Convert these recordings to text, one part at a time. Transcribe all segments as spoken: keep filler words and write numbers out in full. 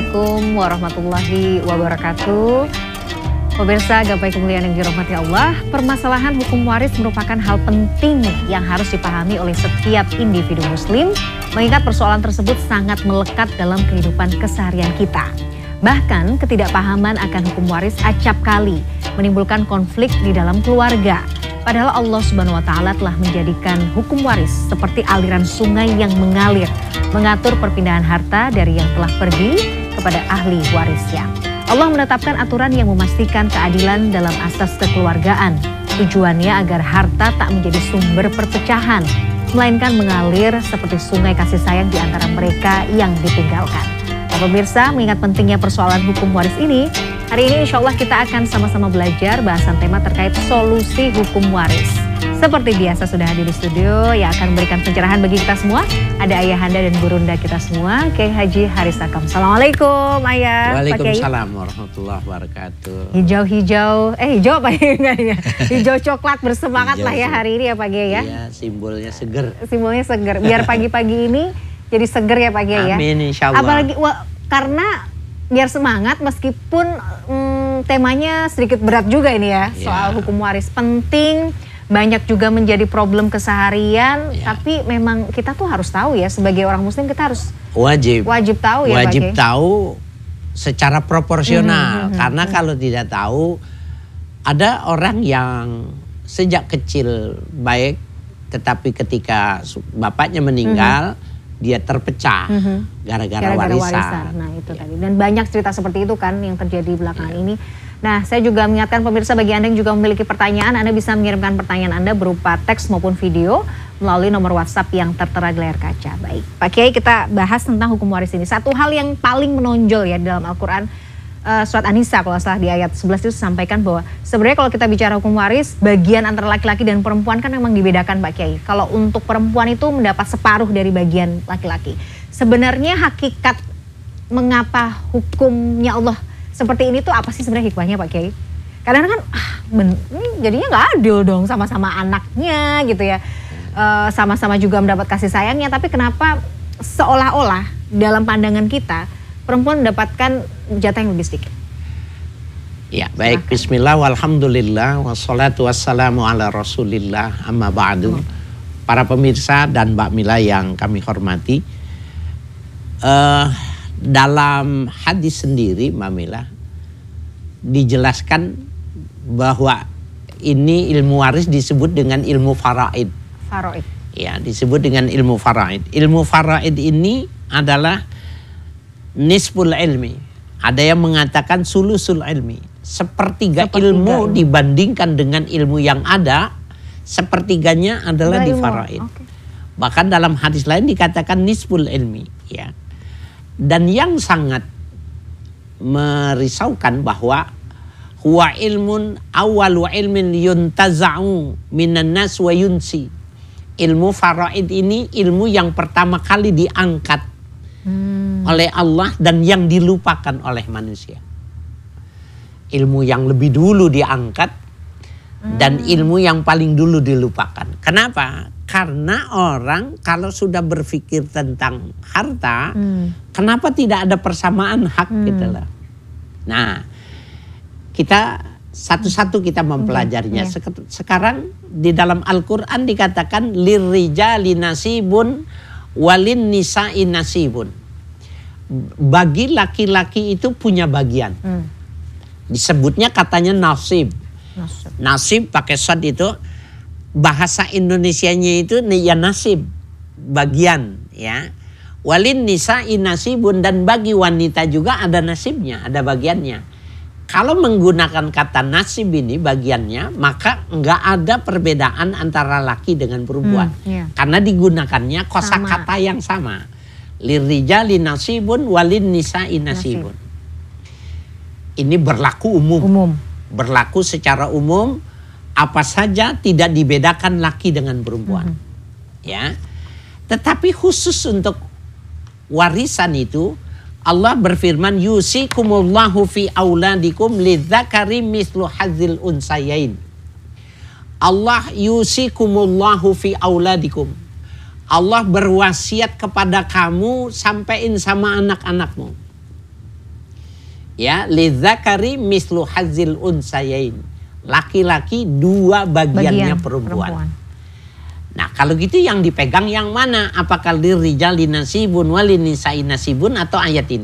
Assalamualaikum warahmatullahi wabarakatuh. Pemirsa gapai kemuliaan yang dirahmati Allah, permasalahan hukum waris merupakan hal penting yang harus dipahami oleh setiap individu muslim, mengingat persoalan tersebut sangat melekat dalam kehidupan keseharian kita. Bahkan ketidakpahaman akan hukum waris acap kali menimbulkan konflik di dalam keluarga. Padahal Allah Subhanahu wa Ta'ala telah menjadikan hukum waris seperti aliran sungai yang mengalir, mengatur perpindahan harta dari yang telah pergi kepada ahli warisnya. Allah menetapkan aturan yang memastikan keadilan dalam asas kekeluargaan. Tujuannya agar harta tak menjadi sumber perpecahan, melainkan mengalir seperti sungai kasih sayang di antara mereka yang ditinggalkan. Nah, pemirsa, mengingat pentingnya persoalan hukum waris ini, hari ini insya Allah kita akan sama-sama belajar bahasan tema terkait solusi hukum waris. Seperti biasa sudah hadir di studio yang akan memberikan pencerahan bagi kita semua. Ada ayahanda dan burunda kita semua, Kiai Haji Haris Akam. Assalamualaikum Ayah. Waalaikumsalam warahmatullahi wabarakatuh. Hijau-hijau, eh hijau apa ya? Hijau coklat bersemangat hijau, lah ya hari ini ya Pak Kiai ya. Iya, simbolnya seger. Simbolnya seger, biar pagi-pagi ini jadi seger ya Pak Kiai ya. Amin insya Allah. Apalagi wah, karena biar semangat meskipun hmm, temanya sedikit berat juga ini ya, ya. Soal hukum waris penting. Banyak juga menjadi problem keseharian, ya. Tapi memang kita tuh harus tahu ya, sebagai orang muslim kita harus wajib wajib tahu ya wajib Pak tahu secara proporsional. Mm-hmm, karena mm-hmm. kalau tidak tahu, ada orang yang sejak kecil baik, tetapi ketika bapaknya meninggal mm-hmm. dia terpecah mm-hmm. gara-gara, gara-gara warisan. warisan. Nah itu ya. Tadi, dan banyak cerita seperti itu kan yang terjadi belakangan ya. ini. Nah, saya juga mengingatkan pemirsa, bagi Anda yang juga memiliki pertanyaan, Anda bisa mengirimkan pertanyaan Anda berupa teks maupun video melalui nomor WhatsApp yang tertera di layar kaca. Baik, Pak Kiai, kita bahas tentang hukum waris ini. Satu hal yang paling menonjol ya dalam Al-Quran, uh, surat An-Nisa kalau salah di ayat sebelas itu sampaikan bahwa sebenarnya kalau kita bicara hukum waris, bagian antara laki-laki dan perempuan kan memang dibedakan Pak Kiai. Kalau untuk perempuan itu mendapat separuh dari bagian laki-laki. Sebenarnya hakikat mengapa hukumnya Allah seperti ini tuh apa sih sebenarnya hikmahnya Pak Kiai? Kadang kan ah, ben, jadinya nggak adil dong sama-sama anaknya gitu ya, e, sama-sama juga mendapat kasih sayangnya. Tapi kenapa seolah-olah dalam pandangan kita perempuan mendapatkan jatah yang lebih sedikit? Ya baik, silahkan. Bismillah, walhamdulillah, wassalatu wassalamu ala rasulillah, amma ba'du. Para pemirsa dan Mbak Mila yang kami hormati, uh, dalam hadis sendiri Mbak Mila dijelaskan bahwa ini ilmu waris disebut dengan ilmu faraid. Faraid. Ya, disebut dengan ilmu faraid. Ilmu faraid ini adalah nisful ilmi. Ada yang mengatakan sulusul ilmi. Sepertiga, Sepertiga ilmu ini. Dibandingkan dengan ilmu yang ada, sepertiganya adalah di faraid. Okay. Bahkan dalam hadis lain dikatakan nisful ilmi, ya. Dan yang sangat merisaukan bahwa huwa ilmun awwalu ilmin yuntaza'u minan nas wa yunsi. Ilmu faraid ini ilmu yang pertama kali diangkat hmm. oleh Allah dan yang dilupakan oleh manusia. Ilmu yang lebih dulu diangkat hmm. dan ilmu yang paling dulu dilupakan. Kenapa? Karena orang kalau sudah berpikir tentang harta, hmm. kenapa tidak ada persamaan hak hmm. gitu loh. Nah, kita satu-satu kita mempelajarinya. Hmm. Yeah. Sekarang di dalam Al-Quran dikatakan lirrijali nasibun walin nisa'i nasibun. Bagi laki-laki itu punya bagian. Hmm. Disebutnya katanya nasib. Nasib, nasib pakai shad itu. Bahasa Indonesianya itu ya nasib, bagian ya. Walin nisa'i nasibun, dan bagi wanita juga ada nasibnya, ada bagiannya. Kalau menggunakan kata nasib ini bagiannya, maka enggak ada perbedaan antara laki dengan perempuan. Hmm, yeah. Karena digunakannya kosakata yang sama. Lirrijali nasibun walin nisa'i nasibun. Nasib. Ini berlaku umum. umum. Berlaku secara umum. Apa saja tidak dibedakan laki dengan perempuan, mm-hmm. ya. Tetapi khusus untuk warisan itu Allah berfirman yusikumullahu fi auladikum lidzakari mislu hadzil unsayain. Allah yusikumullahu fi auladikum. Allah berwasiat kepada kamu, sampaiin sama anak-anakmu. Ya, lidzakari mislu hazzil unsayain. Laki-laki dua bagiannya Bagian perempuan. perempuan. Nah, kalau gitu yang dipegang yang mana? Apakah lirijali nasibun walinisai nasibun atau ayat ini?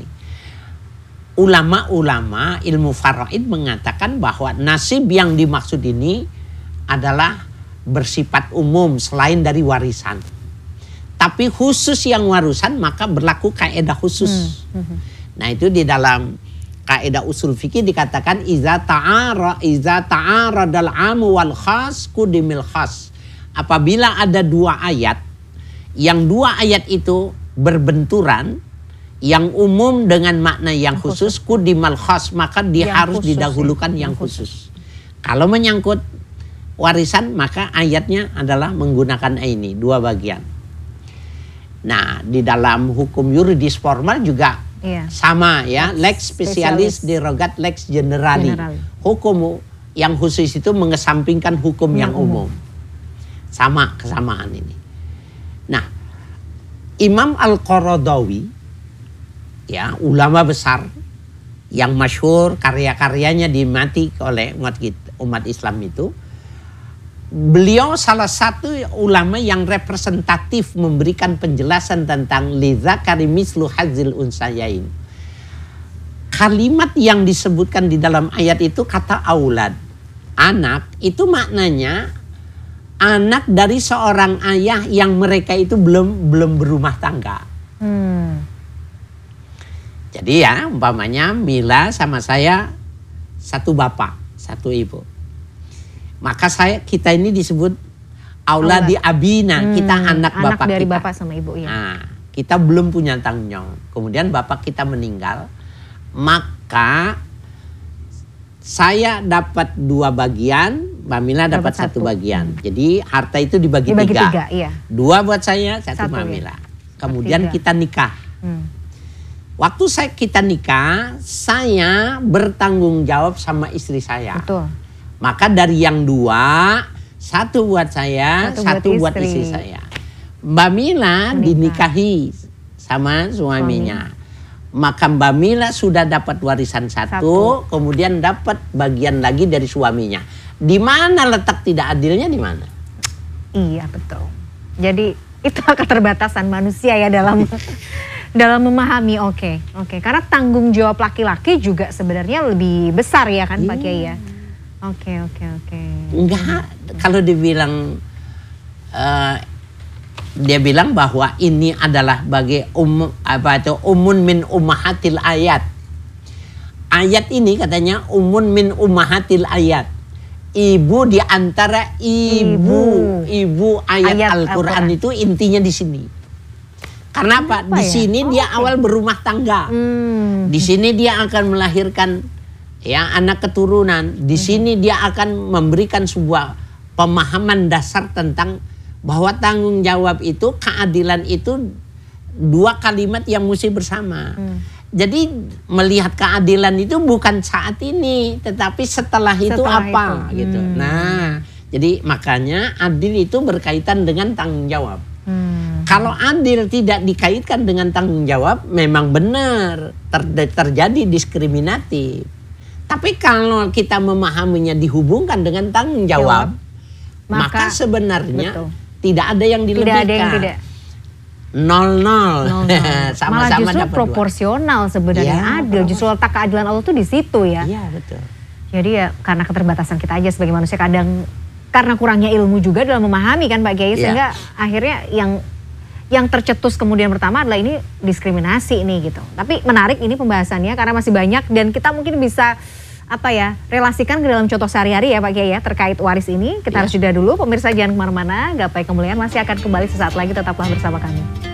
Ulama-ulama ilmu faraid mengatakan bahwa nasib yang dimaksud ini adalah bersifat umum selain dari warisan. Tapi khusus yang warisan maka berlaku kaidah khusus. Hmm. Hmm. Nah, itu di dalam kaidah usul fikih dikatakan iza ta'ara iza ta'aradal amu wal khas kudimil khas. Apabila ada dua ayat, yang dua ayat itu berbenturan, yang umum dengan makna yang khusus, kudimal khas, maka dia yang harus khusus, didahulukan ya. yang khusus. Kalau menyangkut warisan, maka ayatnya adalah menggunakan ini, dua bagian. Nah, di dalam hukum yuridis formal juga iya. sama ya, lex specialis derogat lex generali. generali. Hukum yang khusus itu mengesampingkan hukum yang, yang umum. umum. Sama kesamaan ini. Nah, Imam Al-Qaradawi, ya ulama besar yang masyhur karya-karyanya dimati oleh umat umat Islam itu, beliau salah satu ulama yang representatif memberikan penjelasan tentang lidzakari mislu hazzil unsayain. Kalimat yang disebutkan di dalam ayat itu kata aulad, anak, itu maknanya anak dari seorang ayah yang mereka itu belum belum berumah tangga. Hmm. Jadi ya umpamanya Mila sama saya satu bapak, satu ibu. Maka saya kita ini disebut auladi abina, hmm, kita anak, anak bapak dari kita. bapak sama ibu ya. Nah, kita belum punya tanggung jawab. Kemudian bapak kita meninggal, maka saya dapat dua bagian, Mbak Mila dapat, dapat satu. satu bagian. Jadi harta itu dibagi, dibagi tiga. tiga iya. Dua buat saya, satu, satu Mbak Mila. Ya. Kemudian tiga. kita nikah. Hmm. Waktu saya kita nikah, saya bertanggung jawab sama istri saya. Betul. Maka dari yang dua, satu buat saya, satu, satu buat, buat istri saya. Mbak Mila Menikah. dinikahi sama suaminya. Suami. Maka Mbak Mila sudah dapat warisan satu, satu, kemudian dapat bagian lagi dari suaminya. Di mana letak tidak adilnya di mana? Iya betul. Jadi itu keterbatasan manusia ya dalam dalam memahami. Oke, okay, oke. Okay. Karena tanggung jawab laki-laki juga sebenarnya lebih besar ya kan, Pak Kiai ya. Oke, oke, oke. Enggak, kalau dibilang uh, dia bilang bahwa ini adalah bagi um, apa itu umun min ummahatil ayat. Ayat ini katanya umun min ummahatil ayat. Ibu di antara ibu ibu, ibu ayat, ayat Al-Qur'an Al itu intinya di sini. Karena apa? Di ya? sini oh, dia okay. awal berumah tangga. Hmm. Di sini dia akan melahirkan ya anak keturunan. Di hmm. sini dia akan memberikan sebuah pemahaman dasar tentang bahwa tanggung jawab itu, keadilan itu dua kalimat yang mesti bersama. Hmm. Jadi melihat keadilan itu bukan saat ini, tetapi setelah, setelah itu apa itu. gitu. Hmm. Nah, jadi makanya adil itu berkaitan dengan tanggung jawab. Hmm. Kalau adil tidak dikaitkan dengan tanggung jawab, memang benar ter- terjadi diskriminatif. Tapi kalau kita memahaminya dihubungkan dengan tanggung jawab, jawab. maka, maka sebenarnya betul. tidak ada yang dilebihkan. Tidak ada yang tidak. Nol nol. Sama-sama malah justru proporsional sebenarnya ya, adil. Justru letak keadilan Allah tuh di situ ya. Iya betul. Jadi ya karena keterbatasan kita aja sebagai manusia kadang karena kurangnya ilmu juga dalam memahami kan Pak Kiai, ya. Sehingga akhirnya yang yang tercetus kemudian pertama adalah ini diskriminasi ini gitu. Tapi menarik ini pembahasannya karena masih banyak dan kita mungkin bisa apa ya, relasikan ke dalam contoh sehari-hari ya Pak Kiai ya terkait waris ini. Kita ya. harus jeda dulu, pemirsa jangan kemana-mana, Gapai Kemuliaan masih akan kembali sesaat lagi, tetaplah bersama kami.